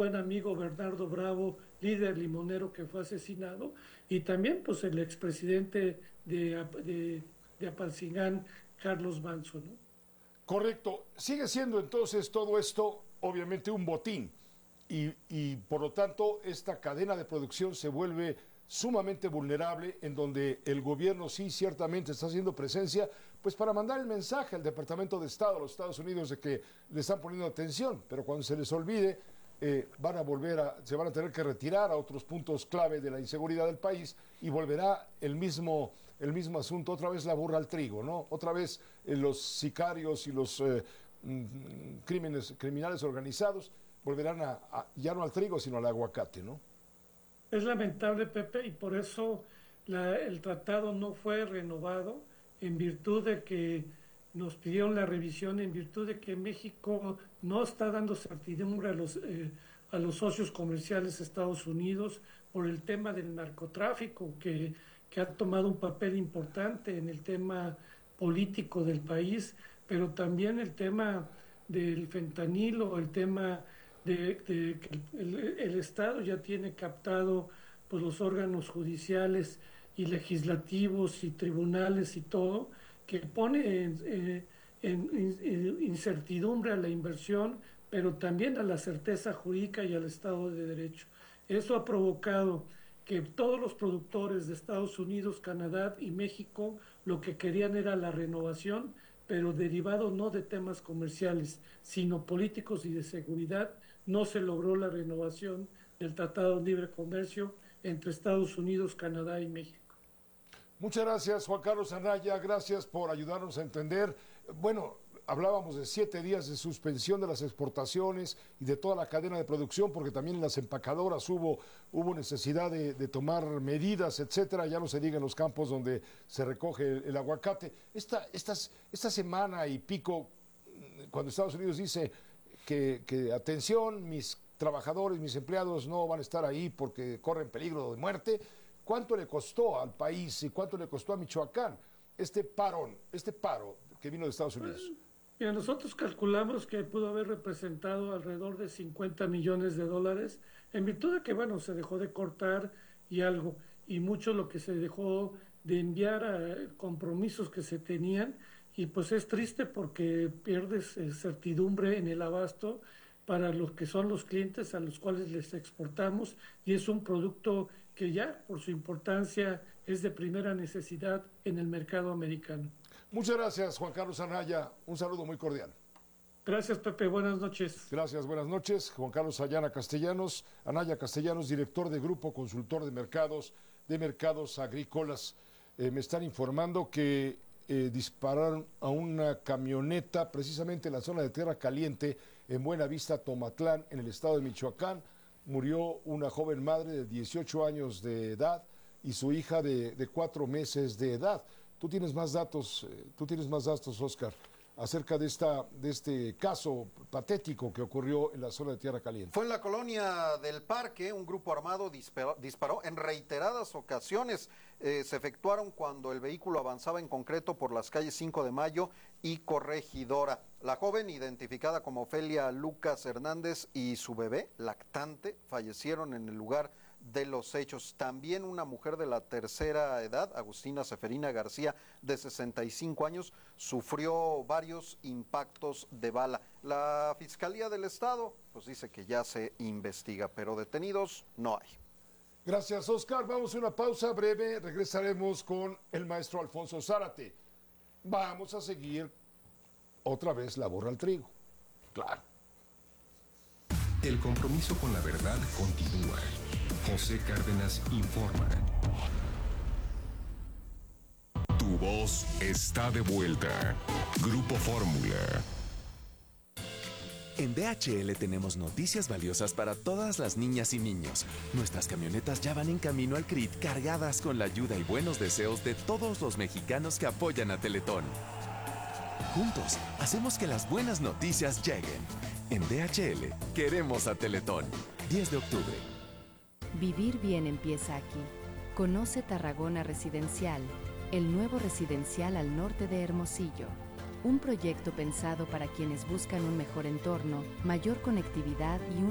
buen amigo Bernardo Bravo, líder limonero que fue asesinado, y también pues el expresidente de Apatzingán, Carlos Manso, ¿no? Correcto. Sigue siendo entonces todo esto obviamente un botín y por lo tanto esta cadena de producción se vuelve sumamente vulnerable, en donde el gobierno sí ciertamente está haciendo presencia, pues para mandar el mensaje al Departamento de Estado, a los Estados Unidos, de que le están poniendo atención, pero cuando se les olvide, se van a tener que retirar a otros puntos clave de la inseguridad del país y volverá el mismo asunto, otra vez la burra al trigo, ¿no? Otra vez los sicarios y los criminales organizados volverán ya no al trigo, sino al aguacate, ¿no? Es lamentable, Pepe, y por eso el tratado no fue renovado en virtud de que nos pidieron la revisión, en virtud de que México no está dando certidumbre a los socios comerciales de Estados Unidos por el tema del narcotráfico, que ha tomado un papel importante en el tema político del país, pero también el tema del fentanilo, el tema de que el Estado ya tiene captado pues, los órganos judiciales y legislativos y tribunales y todo, que pone en incertidumbre a la inversión, pero también a la certeza jurídica y al Estado de Derecho. Eso ha provocado que todos los productores de Estados Unidos, Canadá y México lo que querían era la renovación, pero derivado no de temas comerciales, sino políticos y de seguridad, no se logró la renovación del Tratado de Libre Comercio entre Estados Unidos, Canadá y México. Muchas gracias, Juan Carlos Anaya, gracias por ayudarnos a entender. Bueno, hablábamos de 7 días de suspensión de las exportaciones y de toda la cadena de producción, porque también en las empacadoras hubo necesidad de tomar medidas, etcétera. Ya no se diga en los campos donde se recoge el aguacate. Esta semana y pico, cuando Estados Unidos dice que atención, mis trabajadores, mis empleados no van a estar ahí porque corren peligro de muerte, ¿cuánto le costó al país y cuánto le costó a Michoacán este paro que vino de Estados Unidos? Mira, nosotros calculamos que pudo haber representado alrededor de 50 millones de dólares, en virtud de que, bueno, se dejó de cortar y algo, y mucho lo que se dejó de enviar a compromisos que se tenían, y pues es triste porque pierdes certidumbre en el abasto para los que son los clientes a los cuales les exportamos, y es un producto que ya por su importancia es de primera necesidad en el mercado americano. Muchas gracias, Juan Carlos Anaya. Un saludo muy cordial. Gracias, Pepe. Buenas noches. Gracias, buenas noches. Juan Carlos Anaya Castellanos, director de Grupo Consultor de Mercados Agrícolas. Me están informando que dispararon a una camioneta precisamente en la zona de Tierra Caliente, en Buenavista, Tomatlán, en el estado de Michoacán. Murió una joven madre de 18 años de edad y su hija de 4 meses de edad. Tú tienes más datos, Oscar, acerca de este caso patético que ocurrió en la zona de Tierra Caliente. Fue en la colonia del Parque, un grupo armado disparó en reiteradas ocasiones. Se efectuaron cuando el vehículo avanzaba en concreto por las calles 5 de Mayo y Corregidora. La joven, identificada como Ofelia Lucas Hernández, y su bebé lactante fallecieron en el lugar de los hechos. También una mujer de la tercera edad, Agustina Seferina García, de 65 años, sufrió varios impactos de bala. La Fiscalía del Estado pues dice que ya se investiga, pero detenidos no hay. Gracias, Oscar. Vamos a una pausa breve, regresaremos con el maestro Alfonso Zárate. Vamos a seguir otra vez la burra al trigo. Claro. El compromiso con la verdad continúa. José Cárdenas informa. Tu voz está de vuelta. Grupo Fórmula. En DHL tenemos noticias valiosas para todas las niñas y niños. Nuestras camionetas ya van en camino al CRIT cargadas con la ayuda y buenos deseos de todos los mexicanos que apoyan a Teletón. Juntos, hacemos que las buenas noticias lleguen. En DHL, queremos a Teletón. 10 de octubre. Vivir bien empieza aquí. Conoce Tarragona Residencial, el nuevo residencial al norte de Hermosillo. Un proyecto pensado para quienes buscan un mejor entorno, mayor conectividad y un